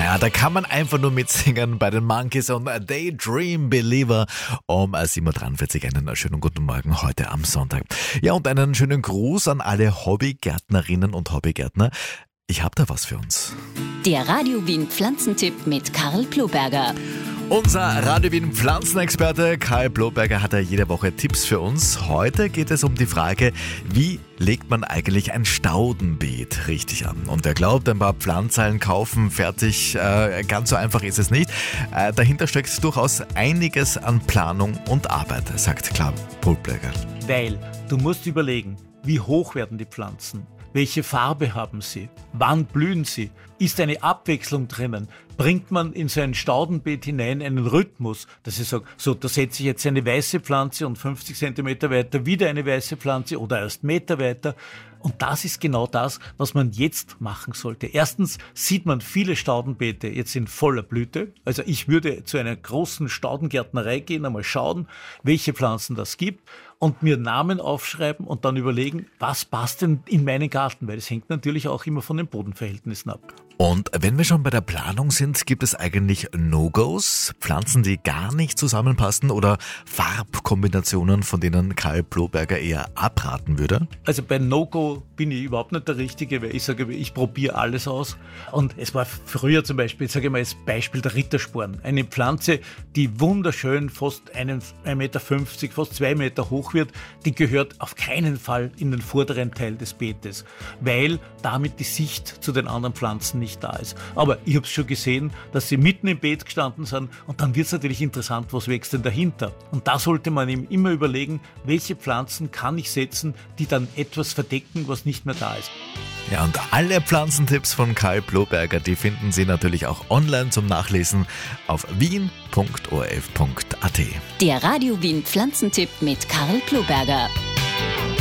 Ja, da kann man einfach nur mitsingen bei den Monkeys und Daydream Believer um 7.43 Uhr. Einen schönen guten Morgen heute am Sonntag. Ja, und einen schönen Gruß an alle Hobbygärtnerinnen und Hobbygärtner. Ich habe da was für uns. Der Radio Wien Pflanzentipp mit Karl Ploberger. Unser Radio Wien Pflanzenexperte Karl Ploberger hat ja jede Woche Tipps für uns. Heute geht es um die Frage, wie legt man eigentlich ein Staudenbeet richtig an? Und er glaubt, ein paar Pflanzteilen kaufen, fertig, ganz so einfach ist es nicht. Dahinter steckt durchaus einiges an Planung und Arbeit, sagt Karl Ploberger. Weil du musst überlegen, wie hoch werden die Pflanzen? Welche Farbe haben sie? Wann blühen sie? Ist eine Abwechslung drinnen? Bringt man in so ein Staudenbeet hinein einen Rhythmus, dass ich sage, so, da setze ich jetzt eine weiße Pflanze und 50 Zentimeter weiter wieder eine weiße Pflanze oder erst Meter weiter. Und das ist genau das, was man jetzt machen sollte. Erstens sieht man viele Staudenbeete jetzt in voller Blüte. Also ich würde zu einer großen Staudengärtnerei gehen, einmal schauen, welche Pflanzen das gibt und mir Namen aufschreiben und dann überlegen, was passt denn in meinen Garten, weil es hängt natürlich auch immer von den Bodenverhältnissen ab. Und wenn wir schon bei der Planung sind, gibt es eigentlich No-Gos? Pflanzen, die gar nicht zusammenpassen oder Farbkombinationen, von denen Karl Ploberger eher abraten würde? Also bei No-Go bin ich überhaupt nicht der Richtige, weil ich sage, ich probiere alles aus. Und es war früher zum Beispiel, sage ich mal als Beispiel der Rittersporn. Eine Pflanze, die wunderschön fast 1,50 Meter, fast 2 Meter hoch wird, die gehört auf keinen Fall in den vorderen Teil des Beetes, weil damit die Sicht zu den anderen Pflanzen nicht da ist. Aber ich habe es schon gesehen, dass sie mitten im Beet gestanden sind und dann wird es natürlich interessant, was wächst denn dahinter? Und da sollte man eben immer überlegen, welche Pflanzen kann ich setzen, die dann etwas verdecken, was nicht mehr da ist. Ja, und alle Pflanzentipps von Karl Ploberger, die finden Sie natürlich auch online zum Nachlesen auf wien.orf.at. Der Radio Wien Pflanzentipp mit Karl Ploberger.